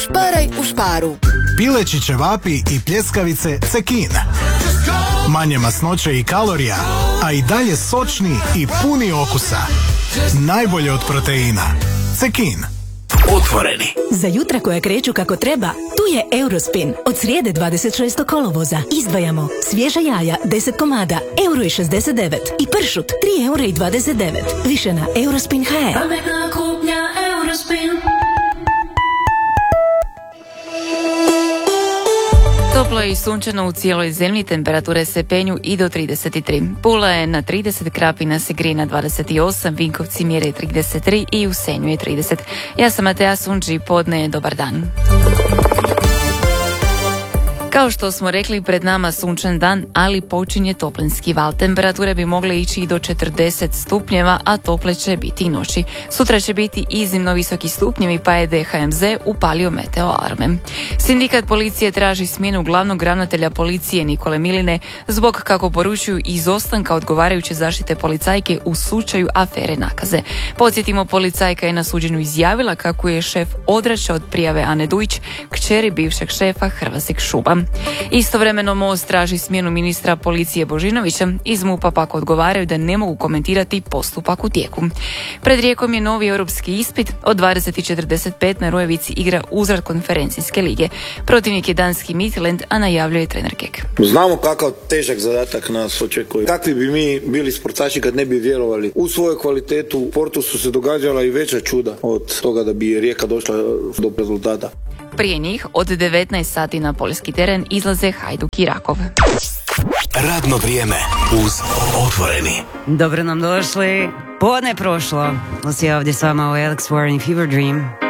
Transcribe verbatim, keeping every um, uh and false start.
Šparaj u Šparu. Pileći ćevapi i pljeskavice Cekin. Manje masnoće i kalorija, a i dalje sočni i puni okusa. Najbolje od proteina. Cekin. Otvoreni. Za jutra koja kreću kako treba, tu je Eurospin. Od srijede dvadeset šestog kolovoza izdvajamo svježa jaja deset komada, euro i šezdeset devet i pršut tri eura i dvadeset devet. Više na Eurospin punto he. Pametna kupnja Eurospin. Toplo i sunčano u cijeloj zemlji, temperature se penju i do trideset tri. Pula je na trideset, Krapina se grije na dvadeset osam, Vinkovci mjere trideset tri i u Senju je trideset. Ja sam Matea Sunđi, podne je dobar dan. Kao što smo rekli, pred nama sunčan dan, ali počinje toplinski val. Temperature bi mogle ići i do četrdeset stupnjeva, a tople će biti i noći. Sutra će biti iznimno visoki stupnjevi, pa je D H M Z upalio meteo alarme. Sindikat policije traži smjenu glavnog ravnatelja policije Nikole Miline zbog, kako poručuju, izostanka odgovarajuće zaštite policajke u slučaju afere nakaze. Podsjetimo, policajka je na suđenju izjavila kako je šef odvraćao od prijave Ane Dujić, kćeri bivšeg šefa Hrvasik Šuba. Istovremeno Most traži smjenu ministra policije Božinovića, iz MUP-a pak odgovaraju da ne mogu komentirati postupak u tijeku. Pred Rijekom je novi europski ispit, od dvadeset i četrdeset pet na Rujevici igra uzvrat konferencijske lige. Protivnik je danski Midtjylland, a najavljuje trener Kek. Znamo kakav težak zadatak nas očekuje. Kakvi bi mi bili sportaši kad ne bi vjerovali u svoju kvalitetu. U sportu su se događala i veća čuda od toga da bi Rijeka došla do rezultata. Prije njih od devetnaest sati na poljski teren izlaze Hajduk i Rakov. Radno vrijeme uz Otvoreni. Dobro nam došli. Podne prošlo. Lucy ovdje s vama u Alex Warren Fever Dream.